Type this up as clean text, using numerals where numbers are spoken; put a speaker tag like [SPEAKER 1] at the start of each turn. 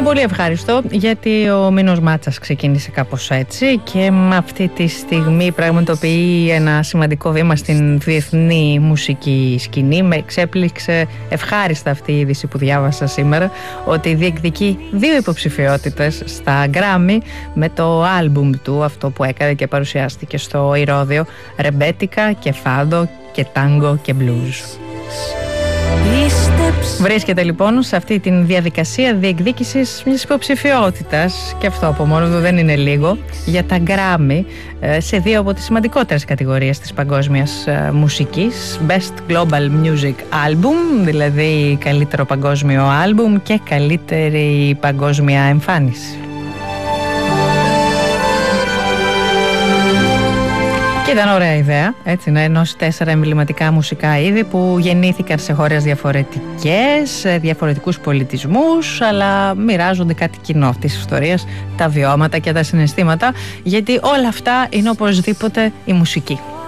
[SPEAKER 1] πολύ ευχάριστο, γιατί ο μήνος Μάτσας ξεκίνησε κάπως έτσι και με αυτή τη στιγμή πραγματοποιεί ένα σημαντικό βήμα στην διεθνή μουσική σκηνή. Με εξέπληξε ευχάριστα αυτή η είδηση που διάβασα σήμερα, ότι διεκδικεί 2 υποψηφιότητες στα Grammy με το άλμπουμ του, αυτό που έκανε και παρουσιάστηκε στο Ηρώδειο, ρεμπέτικα και φάντο και τάγκο και μπλουζ. Βρίσκεται λοιπόν σε αυτή τη διαδικασία διεκδίκησης μιας υποψηφιότητας, και αυτό από μόνο του δεν είναι λίγο, για τα Grammy σε 2 από τις σημαντικότερες κατηγορίες της παγκόσμιας μουσικής, Best Global Music Album, δηλαδή καλύτερο παγκόσμιο άλμπουμ, και καλύτερη παγκόσμια εμφάνιση. Και ήταν ωραία ιδέα, έτσι, να ενώσει 4 εμβληματικά μουσικά είδη που γεννήθηκαν σε χώρες διαφορετικές, διαφορετικούς πολιτισμούς, αλλά μοιράζονται κάτι κοινό αυτής της ιστορίας, τα βιώματα και τα συναισθήματα, γιατί όλα αυτά είναι οπωσδήποτε η μουσική.